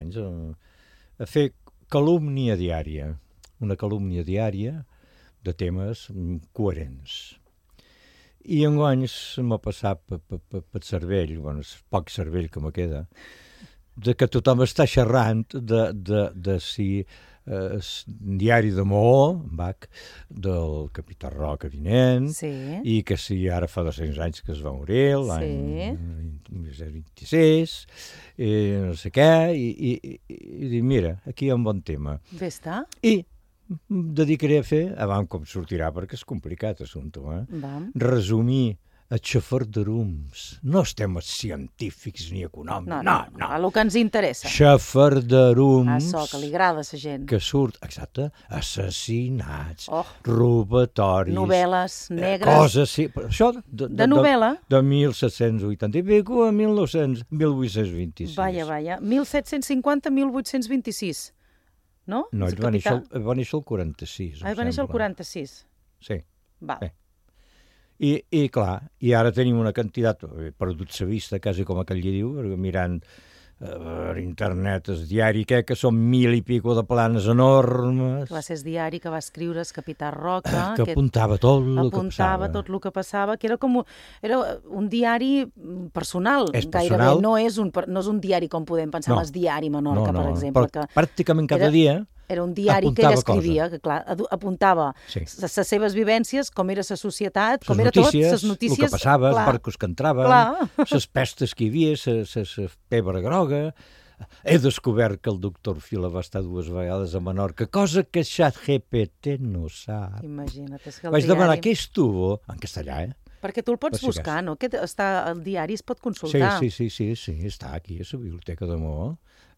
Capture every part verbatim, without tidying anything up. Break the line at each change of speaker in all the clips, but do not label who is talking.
anys a, a fer calúmnia diària, una calúmnia diària de temes coherents. I enguany se m'ha passat pel cervell, bueno, el poc cervell que me queda, de que tothom està xerrant de, de, de si eh, el diari de Maó, Bach, del Capità Roca vinent,
Sí.
i que si ara fa dos-cents anys que es va morir, l'any vint-i-sis, i no sé què, i, i, i, i dic, mira, aquí hi ha un bon tema.
Bé està.
I em dedicaré a fer, abans com sortirà, perquè és complicat assumpte, eh?
Vam.
Resumir a xafardorums, no els temes científics ni econòmics,
No,
no,
no,
no.
no. El que ens interessa.
Xafardorums
Açò, que li agrada a la gent.
que surt, exacte, assassinats,
Oh.
robatoris,
Novel·les
eh,
negres.
coses, sí, però això de, de,
De novel·la?
De, de mil set-cents vuitanta i pico a mil nou-cents, mil vuit-cents vint-i-sis.
Vaja, vaja. mil set-cents cinquanta a mil vuit-cents vint-i-sis. No?
No,
És
ell
el
va néixer,
capità-
el- va néixer el quaranta-sis.
Ah,
em
va néixer el
sembla.
quaranta-sis.
Sí.
Va.
Bé. I, I, clar, i ara tenim una quantitat, he perdut sa vista, quasi com aquell que diu, perquè mirant eh, per internet, el diari, que, que són mil i pico de planes enormes,
Va ser el diari que va escriure el capità Roca,
que apuntava tot el que
apuntava
passava.
tot el que passava, que era com un, era un diari personal.
És
Gairebé.
personal.
No és un, per- no és un diari com podem pensar,
No.
no. El diari Menorca,
no, no,
per exemple.
però
Que
pràcticament cada
era-
dia
era un diari que ell
apuntava
escrivia, que clar, adu- apuntava
Sí.
les seves vivències, com era la societat, com
les
era tot,
notícies,
les notícies.
el que passava,
clar,
els barcos que entraven,
Clar.
les pestes que hi havia, la pebre groga. He descobert que el doctor Fila va estar dues vegades a Menorca, cosa que ChatGPT no sap.
Imagina't, és que el
Vaig
diari...
demanar què estuvo, en castellà, eh?
Perquè tu el pots
Per si
buscar,
cas.
no? Que està, el diari es pot
Sí,
consultar.
sí, sí, sí, sí, està aquí a la biblioteca de Maó.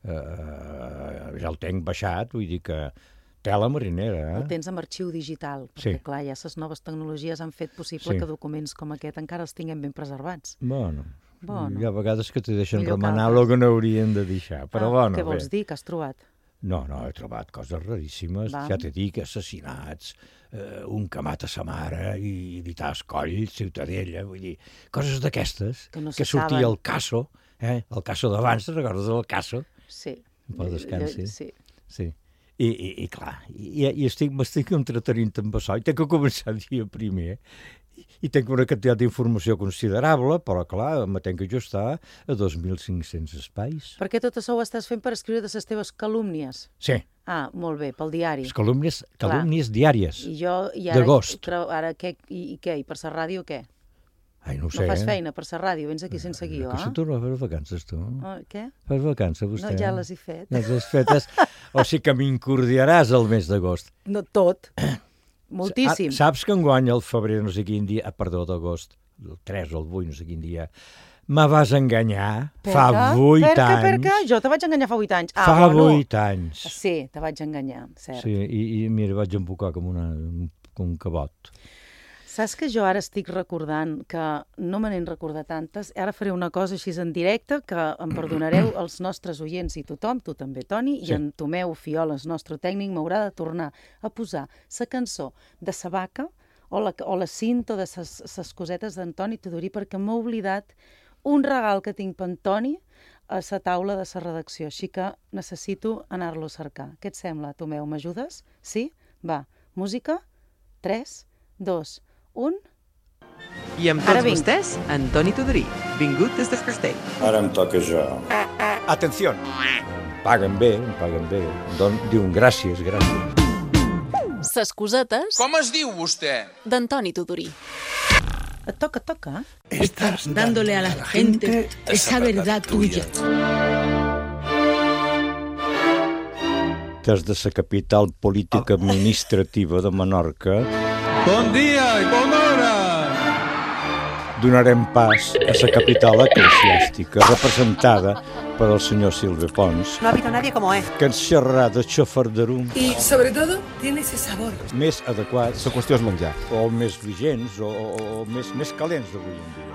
Uh, ja el tenc baixat, vull dir que tela marinera, eh?
El tens en arxiu digital, perquè
Sí.
clar, ja les noves tecnologies han fet possible
Sí.
que documents com aquest encara els tinguem ben preservats.
Bueno,
Bueno.
hi ha vegades que te deixen
Millor que
remenar
altres.
el que no haurien de deixar, però
ah,
bueno,
què vols
bé.
dir, que has trobat?
No, no, he trobat coses raríssimes,
Vam.
ja t'he dit, assassinats, eh, un que mata sa mare i evitar el coll, Ciutadella, vull dir, coses d'aquestes,
Que no se
que sortia
saben.
el Caso, eh? el Caso d'abans, te'n recordes del Caso?
Sí.
En pau descansi.
Sí.
Sí. I, i, i clar, i, i estic, m'estic entretenint amb això, i tinc que començar el dia primer, i, i tinc una quantitat d'informació considerable, però clar, me tinc que ajustar a dos mil cinc-cents espais.
Per què tot això ho estàs fent per escriure de les teves calúmnies?
Sí,
Ah, molt bé, pel diari.
les calúmnies,
Clar.
calúmnies diàries.
I jo, i ara,
D'agost.
creu- ara què, i, i què? I per la ràdio què?
Ai, no ho
No
sé.
fas
eh?
feina per la ràdio, vens aquí sense guió,
Que si
eh?
tu no fas vacances, tu.
Ah, què?
Fas vacances, vostè.
No, ja les he fet.
Ja les has fetes. O sigui que m'incordiaràs el mes d'agost.
No, tot. Moltíssim.
Ah, saps que enguany el febrer, no sé quin dia, ah, perdó, d'agost, el tres o el vuit, no sé quin dia, me vas enganyar
Per
fa
què?
vuit
per què,
anys.
Per què? Jo te vaig enganyar fa vuit anys. Ah,
fa
bueno.
vuit anys.
Sí, te vaig enganyar, cert.
Sí, i, i mira, vaig embocar com, una, com un cabot.
Saps que jo ara estic recordant que no me n'he recordat tantes. Ara faré una cosa així en directe que em perdonareu els nostres oients i tothom, tu també, Toni,
Sí.
i en Tomeu Fioles, nostre tècnic, m'haurà de tornar a posar la cançó de sa vaca o la, o la cinta de ses cosetes d'Antoni Tudurí perquè m'he oblidat un regal que tinc per Antoni a la taula de la redacció, així que necessito anar-lo a cercar. Què et sembla, Tomeu? M'ajudes? Sí? Va, música, tres, dos, un...
I amb
Ara
tots
vinc.
vostès, Antoni Tudurí, vingut des de Castell.
Ara em toca jo. Atenció! Paguen bé, em paguen bé. Don, diuen gràcies, gràcies.
Ses cosetes
Com es diu vostè?
d'Antoni Tudurí.
Et toca, et toca.
Estás dándole a la gente esa verdad tuya.
Des de la capital política administrativa de Menorca
Bon dia i bona hora!
donarem pas a la capital eclesiàstica representada per el senyor Silve Pons,
No ha habido nadie como él.
que ens xerrarà de xafarderum
Y sobre todo, tiene ese sabor.
més adequats
La qüestió és menjar.
o més vigents o, o, o més, més calents d'avui en dia.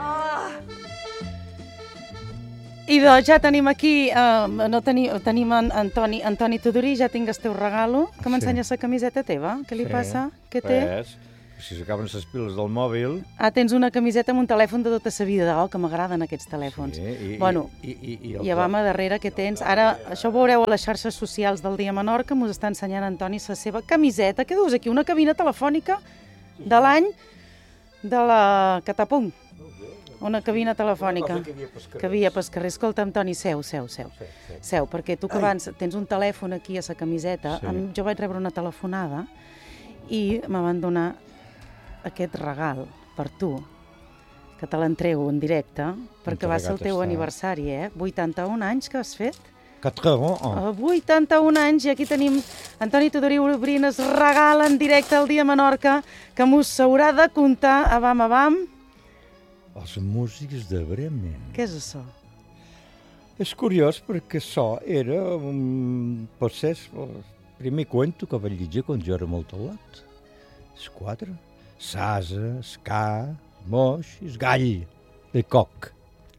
I doncs ja tenim aquí, uh, no teni, tenim en Antoni, Antoni Tudurí, ja tinc el teu regalo, que m'ensenyes la camiseta teva. Què li
Sí.
passa? Què té?
Res. si s'acaben les piles del mòbil...
Ah, tens una camiseta amb un telèfon de tota sa vida, oh, que m'agraden aquests telèfons.
Sí, i,
bueno,
i, i, i,
i a bama darrere que tens... Ara, això ho veureu a les xarxes socials del Dia Menorca, mos està ensenyant Antoni la seva camiseta. Què dues aquí? Una cabina telefònica de l'any de la Catapum. Una cabina telefònica que havia pels carrers. Escolta, Antoni, seu, seu, seu. Seu, perquè tu que abans tens un telèfon aquí a la camiseta, jo vaig rebre una telefonada i me van donar aquest regal per tu, que te l'entrego en directe, perquè va ser el teu aniversari, eh? vuitanta-un anys que has fet.
quatre-vingt-un.
vuitanta-un anys, i aquí tenim Antoni Tudurí obrint el regal en directe al Dia Menorca, que mos s'haurà de contar, abam, abam.
Els músics de Bremen.
Què és això?
És curiós perquè això era un... potser el primer cuento que vaig llegir quan jo era molt talat. Els quatre. Sasa, Ska, Moix, el gall de coq.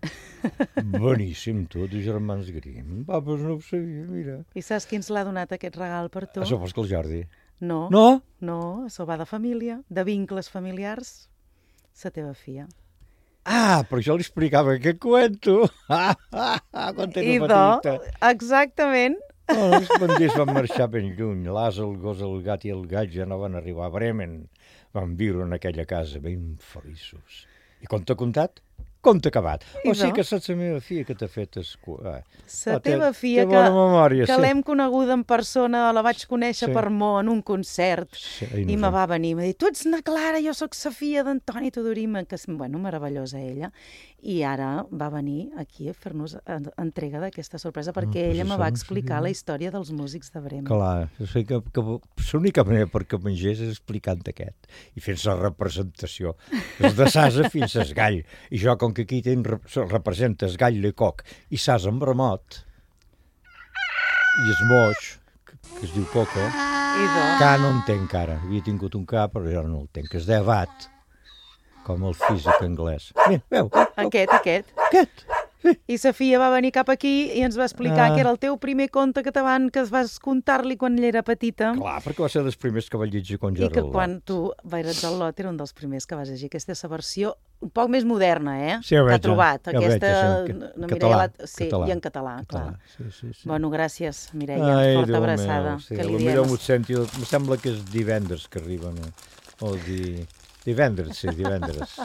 Boníssim, tu, de germans Grimm. Va, doncs no ho sabia, mira.
I saps qui ens l'ha donat aquest regal per tu?
Això fos que el Jordi.
No.
No?
No, això va de família, de vincles familiars. La teva filla.
Ah, però jo li explicava aquest cuento. Ah, ah, ah, quan era petita.
Exactament.
Oh, els bandits van marxar ben lluny. L'as, el gos, el gat i el gat ja no van arribar a Bremen. Van viure en aquella casa ben feliços. I com t'ha contat? Com t'ha acabat? O sigui que saps la meva filla que t'ha fet...
La teva filla, que,
memòria,
que
sí.
L'hem coneguda en persona, la vaig conèixer
sí.
per Mo en un concert,
sí,
i me va venir, m'ha dit, tu ets na Clara, jo sóc la filla d'Antoni Tudurí, que és, bueno, meravellosa ella, i ara va venir aquí a fer-nos entrega d'aquesta sorpresa, perquè no, ella me va explicar la història dels músics de Bremen.
Clar, sé que, que l'única manera perquè mengés és explicant aquest, i fent la representació, des de Sasa fins al gall, i jo, com que aquí ten, representa el gall de coq, i Sasa amb remot, i es Moix, que, que es diu Coco, que no en té encara, havia tingut un cap, però jo no el tenc, que es deia Bat, com el físic anglès. Mira, veu?
Aquest, aquest.
Aquest. Sí.
I sa filla va venir cap aquí i ens va explicar ah. que era el teu primer conte que, van, que vas contar-li quan ella era petita.
Clar, perquè va ser dels primers que vaig llegir quan jo era al lot.
I que quan tu vaies al lot era un dels primers que vas llegir. Aquesta és la versió un poc més moderna, eh?
Sí, ja veig.
T'ha trobat.
Ja
aquesta,
veig, sí.
no,
Català.
La... Sí, català. I en català,
català.
clar.
Sí, sí, sí.
Bueno, gràcies, Mireia. Ai, forta Déu abraçada.
Meu, sí.
Que li
diem.
diem.
M'ho senti, em sembla que és divendres que arriben. O di... Divendres, sí, divendres.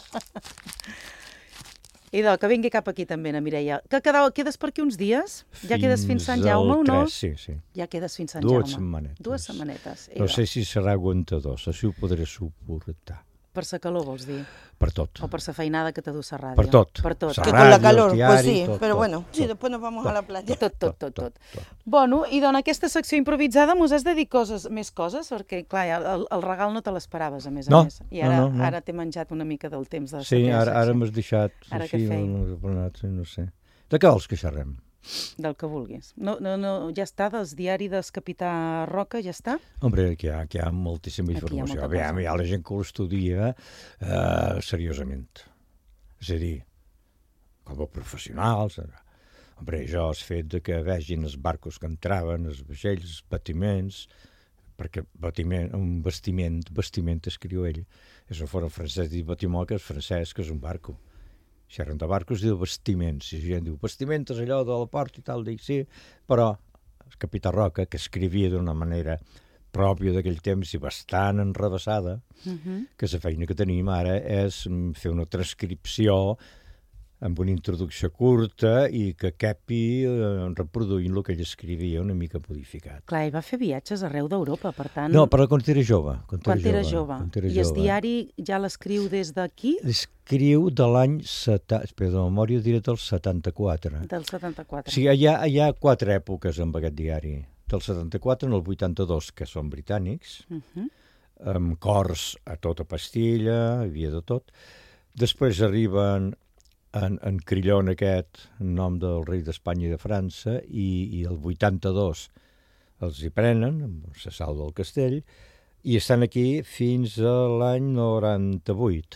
Idò, que vingui cap aquí també, na Mireia. Que quedau, quedes per aquí uns dies? Ja quedes fins Sant Jaume o no?
Sí, sí.
Ja quedes fins Sant
Dues
Jaume.
setmanetes.
Dues setmanetes.
No sé si serà aguantador, això ho podré suportar.
Per sa calor, vols dir?
Per tot.
O per sa feinada que te du sa ràdio?
Per tot.
Per tot.
Sa
Que
ràdio,
con la calor,
el diari,
pues sí,
tot,
pero
tot,
bueno,
tot,
sí, después nos vamos
tot,
a la playa.
Tot, tot, tot, tot.
tot, tot.
Bueno, i dona aquesta secció improvisada mos has de dir coses, més coses, perquè, clar, el, el regal no te l'esperaves, a més a
no,
més. I ara,
no, no, no.
ara t'he menjat una mica del temps de la
sí,
teva
ara, ara m'has deixat
Ara
així,
què feim?
no, no, no sé. De què vols que xerrem?
Del que vulguis. No, no, no, ja està, del diari del Capità Roca, ja està?
Hombre, aquí hi ha, aquí hi ha moltíssima
Aquí hi ha
informació.
molta
Aviam,
cosa.
hi ha la gent que l'estudia eh, seriosament. És a dir, com a professionals. Hombre, jo has fet de que vegin els barcos que entraven, els vaixells, els patiments, perquè batiment, un vestiment, vestiment escriu ell. És un fora francès, diu batiment, que és francès, que és un barco. Xerren de barcos, diu vestiments. Si gent diu vestiments, allò de la porta i tal, dic sí, però el Capità Roca, que escrivia d'una manera pròpia d'aquell temps i bastant enrevessada,
Uh-huh.
que la feina que tenim ara és fer una transcripció amb una introducció curta i que capi eh, reproduint el que ell escrivia una mica modificat.
Clar, ell va fer viatges arreu d'Europa, per tant...
No, però quan era jove. Quan,
quan era jove.
Quan era
I el
jove.
diari ja l'escriu des d'aquí?
Escriu de l'any... Seta... Espera, de memòria diré del setanta-quatre.
Del setanta-quatre.
Sí, hi ha, hi ha quatre èpoques amb aquest diari. Del setanta-quatre al vuitanta-dos, que són britànics,
Uh-huh.
amb cors a tota pastilla, hi havia de tot. Després arriben en, en Crillon aquest, en nom del rei d'Espanya i de França, i, i el vuitanta-dos els hi prenen, amb la sal del castell, i estan aquí fins a l'any noranta-vuit.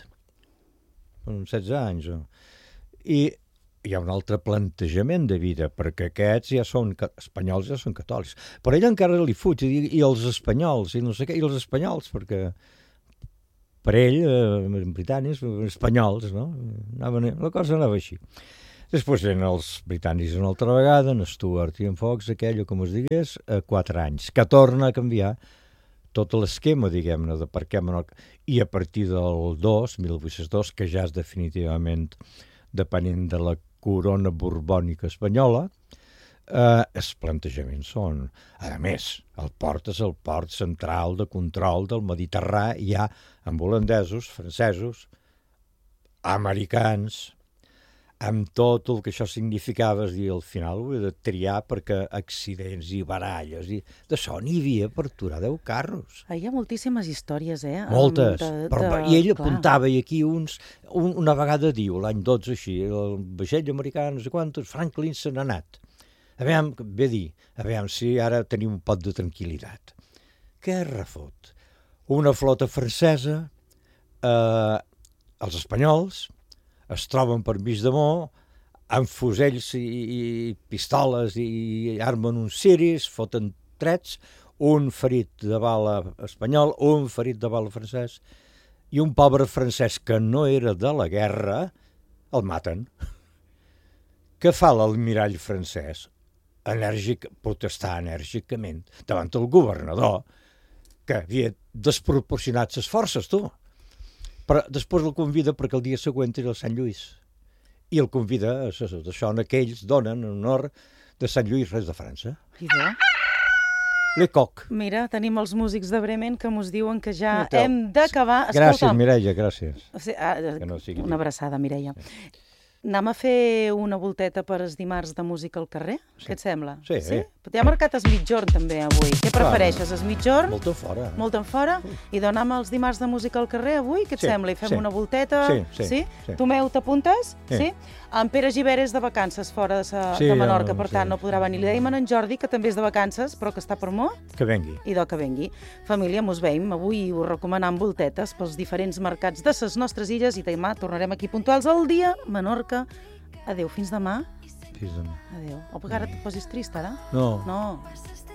Uns setze anys. No? I hi ha un altre plantejament de vida, perquè aquests ja són espanyols, ja són catòlics. Però ell encara li fuig, i, i els espanyols, i no sé què, i els espanyols, perquè per ell, eh, britànics, espanyols, no? Anaven, la cosa anava així. Després eren els britànics una altra vegada, en Stuart i en Fox, aquell, com es digués, a quatre anys, que torna a canviar tot l'esquema, diguem-ne, de per què Menorca. I a partir del dos, mil vuit-cents dos, que ja és definitivament depenent de la corona borbònica espanyola, eh, els plantejaments són, a més, el port és el port central de control del Mediterrani, ja amb holandesos, francesos, americans, amb tot el que això significava, és dir, al final ho he de triar perquè accidents i baralles, i d'això n'hi havia per aturar deu carros.
Hi ha moltíssimes històries, eh?
Moltes,
De, de,
però, i ell
clar.
apuntava, i aquí uns, un, una vegada diu, l'any dotze així, el vaixell americà, no sé quantos, Franklin se n'ha anat. Aviam, ve a dir, aviam si ara tenim un pot de tranquil·litat. Què refot? Una flota francesa, eh, els espanyols, es troben per mig de Mó, amb fusells i, i pistoles i armen uns ciris, foten trets, un ferit de bala espanyol, un ferit de bala francès, i un pobre francès que no era de la guerra, el maten. Què fa l'almirall francès? Enèrgic, protestar enèrgicament davant el governador, que havia desproporcionat les forces, tu. Però després el convida perquè el dia següent era el Sant Lluís. I el convida, això en aquells donen en honor de Sant Lluís, res de França.
Idò.
Le Coq.
Mira, tenim els músics de Bremen que mos diuen que ja
Noteu.
hem d'acabar.
Gràcies,
Escolta'm,
Mireia, gràcies.
o sigui, ah,
Que no sigui
una
dir.
abraçada, Mireia. Anem a fer una volteta per els dimarts de música al carrer?
Sí.
Què et sembla?
Sí.
sí? T'hi ha marcat es mitjorn també avui. Què prefereixes, es mitjorn?
Molt fora.
Molt en fora? I donem els dimarts de música al carrer avui? Què et
Sí,
sembla? I fem
sí.
una volteta?
Sí, sí, sí.
Tomeu, t'apuntes?
Sí.
Sí. En Pere Gibert és de vacances fora de, sa,
Sí,
de Menorca,
ja,
per
sí.
tant no podrà venir. Li dèiem a en Jordi, que també és de vacances, però que està per Mó,
Que vengui.
i do que vengui. Família, mos veiem avui us recomanant voltetes pels diferents mercats de ses nostres illes i demà tornarem aquí puntuals al dia Menorca. Adéu, fins demà.
Fins demà.
Adéu. O perquè ara et posis trist, ara?
No.
No.